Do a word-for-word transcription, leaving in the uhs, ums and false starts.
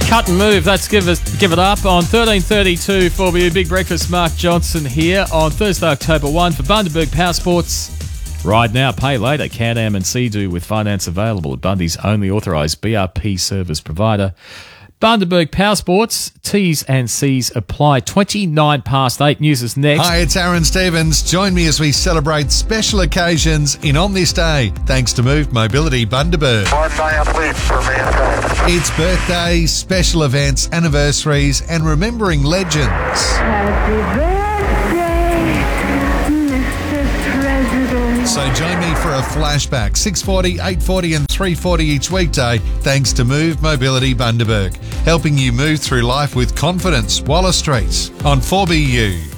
Cut and move. Let's give it give it up on thirteen thirty-two for you. Big breakfast. Mark Johnson here on Thursday, October first for Bundaberg Power Sports. Ride now, pay later. Can-Am and Sea-Doo with finance available at Bundy's only authorised B R P service provider. Bundaberg Power Sports, T's and C's apply. twenty-nine past eight. News is next. Hi, it's Aaron Stevens. Join me as we celebrate special occasions in On This Day, thanks to Move Mobility Bundaberg. One day of leap for mankind. It's birthdays, special events, anniversaries, and remembering legends. Happy birthday, Mister President. So join me for a flashback, six forty, eight forty and three forty each weekday, thanks to Move Mobility Bundaberg, helping you move through life with confidence. Wallace Street on four B U.